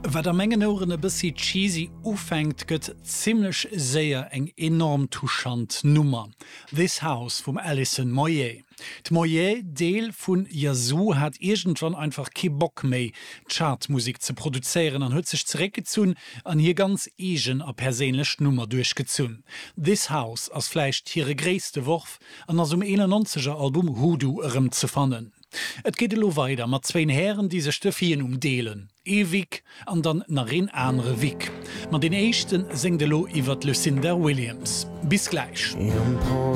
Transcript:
Wa der Menge Ohren e bissi cheesy ufängt, gëtt ziemlich sehr eng enorm touchant Nummer. This House vom Alison Moyet. D'Moyet, Deel vun Yazoo, hat irgendwann einfach ke Bock méi, Chartmusik zu produzieren, an huet sich zurückgezogen an hier ganz egen a persenlech Nummer durchgezogen. This House as fleicht hire gräste Wurf an as 91er Album Hoodoo zu fannen. Et geht lo weiter mat zwei Herren diese Stöffien deelen. Ewig an dann nach een andere Wik. Man den echten singt lo iwwer Lucinda Williams. Bis gleich.